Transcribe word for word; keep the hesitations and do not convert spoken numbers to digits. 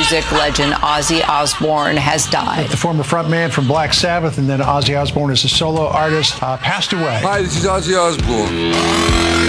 music legend Ozzy Osbourne has died. The former frontman from Black Sabbath and then Ozzy Osbourne as a solo artist uh, passed away. Hi, this is Ozzy Osbourne.